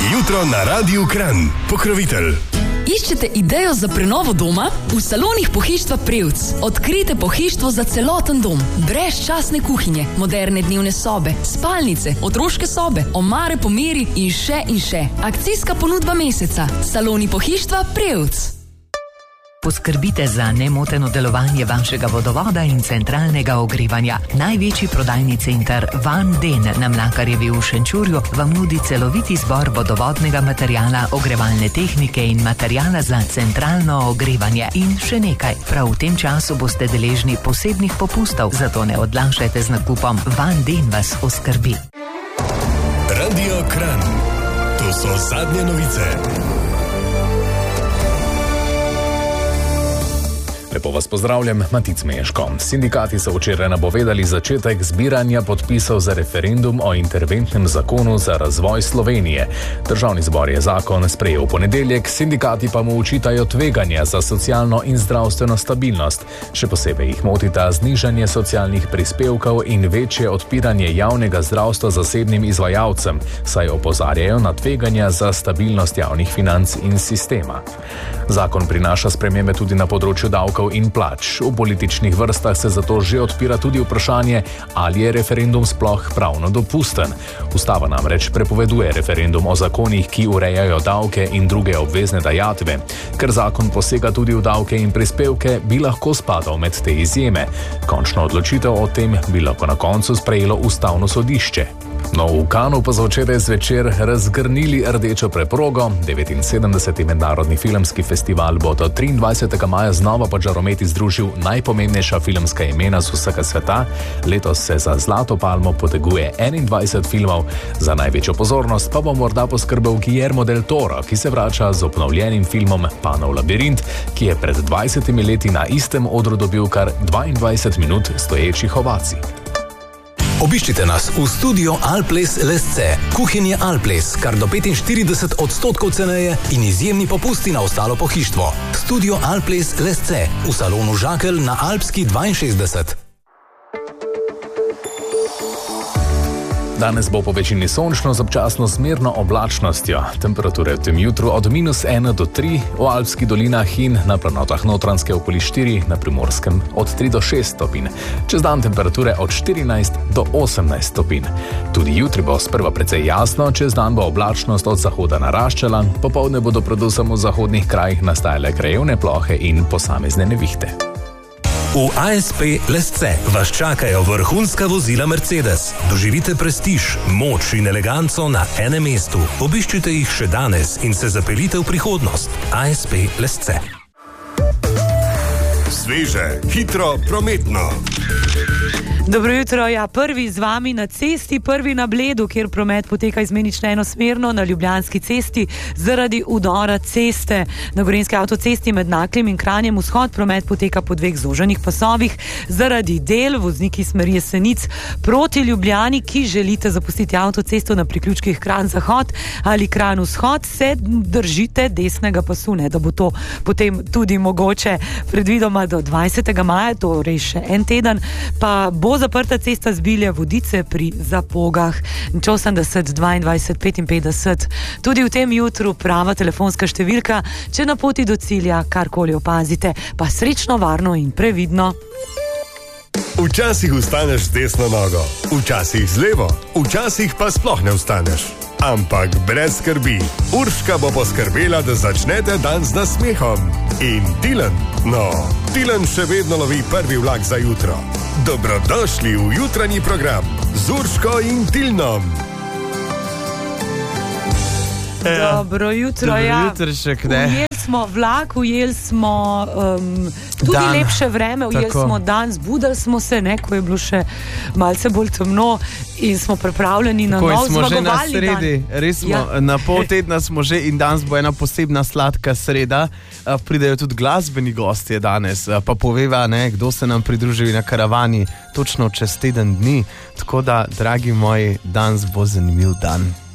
Jutro na Radiu Kranj. Pokrovitelj. Iščete idejo za prenovo doma? V salonih Pohištva Prevc odkrijte pohištvo za celoten dom. Brezčasne kuhinje, moderne dnevne sobe, spalnice, otroške sobe, omare po meri in še. Akcijska ponudba meseca. Saloni Pohištva Prevc. Poskrbite za nemoteno delovanje vašega vodovoda in centralnega ogrevanja. Največji prodajni center Van Den na Mlakarjevi v Šenčurju vam nudi celovit izbor vodovodnega materijala, ogrevalne tehnike in materijala za centralno ogrevanje. In še nekaj, prav v tem času boste deležni posebnih popustov, zato ne odlašajte z nakupom. Van Den vas oskrbi. Radio Kranj. To so zadnje novice. Lepo vas pozdravljam, Matic Meško. Sindikati so včeraj napovedali začetek zbiranja podpisov za referendum o interventnem zakonu za razvoj Slovenije. Državni zbor je zakon sprejel v ponedeljek, sindikati pa mu očitajo tveganja za socialno in zdravstveno stabilnost. Še posebej jih motita znižanje socialnih prispevkov in večje odpiranje javnega zdravstva zasebnim izvajalcem, saj opozarjajo na tveganja za stabilnost javnih financ in sistema. Zakon prinaša spremembe tudi na področju davkov in plač. V političnih vrstah se zato že odpira tudi vprašanje, ali je referendum sploh pravno dopusten. Ustava namreč prepoveduje referendum o zakonih, ki urejajo davke in druge obvezne dajatve. Ker zakon posega tudi v davke in prispevke, bi lahko spadal med te izjeme. Končno odločitev o tem bi lahko na koncu sprejelo Ustavno sodišče. No, v Kanu pa so včeraj zvečer razgrnili rdečo preprogo. 79. mednarodni filmski festival bo do 23. maja znova pod žarometi združil najpomembnejša filmska imena z vsega sveta. Letos se za Zlato palmo poteguje 21 filmov. Za največjo pozornost pa bo morda poskrbel Guillermo del Toro, ki se vrača z obnovljenim filmom Panov labirint, ki je pred 20 leti na istem odru dobil kar 22 minut stoječih ovacij. Obiščite nas v studio Alples Lesce. Kuhinje Alples, kar do 45% ceneje in izjemni popusti na ostalo pohištvo. Studio Alples Lesce v salonu Žakelj na Alpski 62. Danes bo po večini sončno z občasno zmerno oblačnostjo. Temperature v tem jutru od -1 do 3, v Alpskih dolinah in na planotah Notranjske okoli 4, na Primorskem od 3 do 6 stopinj. Čez dan temperature od 14 do 18 stopinj. Tudi jutri bo sprva precej jasno, čez dan bo oblačnost od zahoda naraščala, popoldne bodo predvsem v zahodnih krajih nastajale krajevne plohe in posamezne nevihte. V ASP Lesce vas čakajo vrhunska vozila Mercedes. Doživite prestiž, moč in eleganco na enem mestu. Obiščite jih še danes in se zapeljite v prihodnost. ASP Lesce. Sveže, hitro, prometno. Dobro jutro, prvi z vami na cesti, prvi na Bledu, kjer promet poteka izmenično enosmerno na Ljubljanski cesti zaradi udora ceste. Na Gorenjski avtocesti med Naklem in Kranjem vzhod promet poteka po dveh zoženih pasovih zaradi del. Vozniki smeri Jesenic proti Ljubljani, ki želite zapustiti avtocesto na priključkih Kranj zahod ali Kranj vzhod, se držite desnega pasu, da bo to potem tudi mogoče. Predvidoma do 20. maja, torej še en teden, pa bo zaprta cesta z Bilje Vodice pri Zapogah. 80 22 55. Tudi v tem jutru prava telefonska številka, če na poti do cilja karkoli opazite, pa srečno, varno in previdno. Včasih vstaneš z desno nogo, včasih z levo, včasih pa sploh ne vstaneš. Ampak brez skrbi, Urška bo poskrbela, da začnete dan z nasmehom. In Tilen še vedno lovi prvi vlak za jutro. Dobrodošli v jutranji program z Urško in Tilnom. Dobro jutro, ujeli smo vlak, ujeli smo tudi dan, lepše vreme, ujeli smo dan, zbudili smo se, ko je bilo še malce bolj temno in smo pripravljeni na nov zmagovalni dan. Smo že na sredi, res smo, na pol tedna smo že in danes bo ena posebna sladka sreda. Pridejo tudi glasbeni gostje danes, pa poveva, kdo se nam pridruži na karavani točno čez teden dni. Tako da, dragi moji, danes bo zanimiv dan.